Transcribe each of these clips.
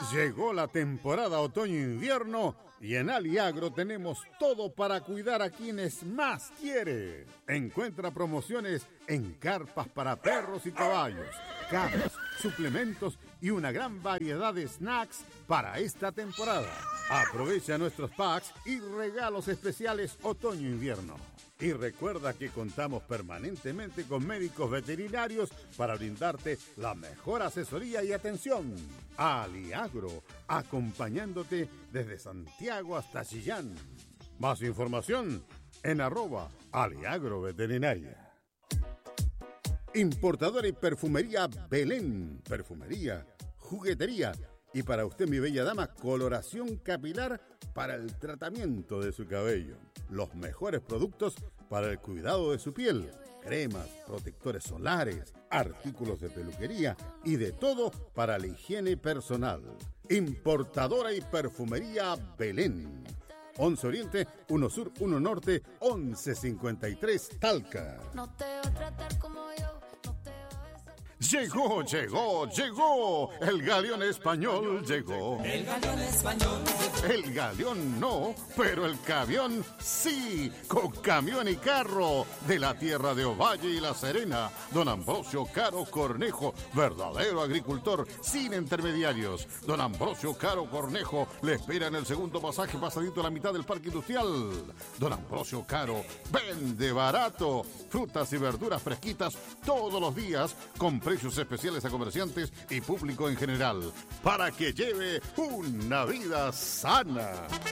Llegó la temporada otoño-invierno y en Aliagro tenemos todo para cuidar a quienes más quiere. Encuentra promociones en carpas para perros y caballos, camas, suplementos y una gran variedad de snacks para esta temporada. Aprovecha nuestros packs y regalos especiales otoño-invierno. Y recuerda que contamos permanentemente con médicos veterinarios para brindarte la mejor asesoría y atención. Aliagro, acompañándote desde Santiago hasta Chillán. Más información en @aliagroveterinaria. Importadora y perfumería Belén. Perfumería, juguetería y para usted, mi bella dama, coloración capilar para el tratamiento de su cabello. Los mejores productos para el cuidado de su piel. Cremas, protectores solares, artículos de peluquería y de todo para la higiene personal. Importadora y perfumería Belén. 11 Oriente, 1 Sur, 1 Norte, 1153 Talca. No te voy a tratar como yo. Llegó. El galeón español llegó. El galeón español llegó. El galeón no, pero el camión sí. Con camión y carro de la tierra de Ovalle y La Serena. Don Ambrosio Caro Cornejo, verdadero agricultor sin intermediarios. Don Ambrosio Caro Cornejo le espera en el segundo pasaje pasadito a la mitad del parque industrial. Don Ambrosio Caro vende barato. Frutas y verduras fresquitas todos los días con precios especiales a comerciantes y público en general, para que lleve una vida sana.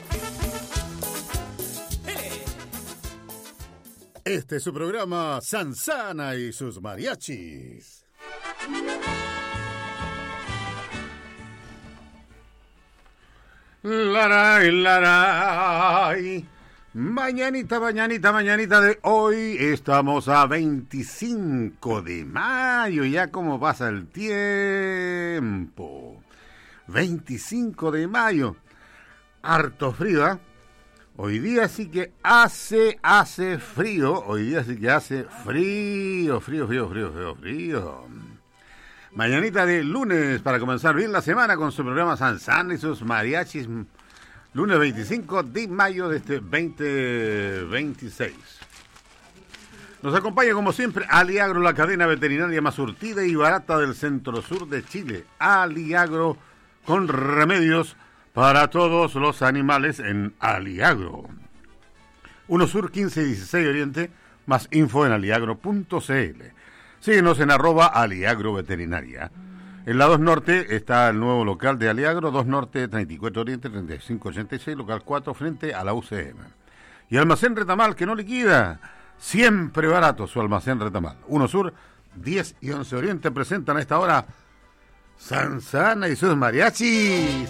Este es su programa Sansana y sus mariachis. Laray. Mañanita de hoy, estamos a 25 de mayo, ya como pasa el tiempo. 25 de mayo, harto frío, ¿eh? Hoy día sí que hace frío, frío. Mañanita de lunes, para comenzar bien la semana con su programa Sansana y sus mariachis. Lunes 25 de mayo de este 2026. Nos acompaña como siempre Aliagro, la cadena veterinaria más surtida y barata del centro-sur de Chile. Aliagro, con remedios para todos los animales en Aliagro. 1 Sur 1516 Oriente, más info en aliagro.cl. Síguenos en @aliagroveterinaria. En la 2 Norte está el nuevo local de Aliagro, 2 Norte, 34 Oriente, 3586, local 4, frente a la UCM. Y Almacén Retamal, que no liquida, siempre barato su Almacén Retamal. 1 Sur, 10 y 11 Oriente presentan a esta hora Sansana y sus mariachis.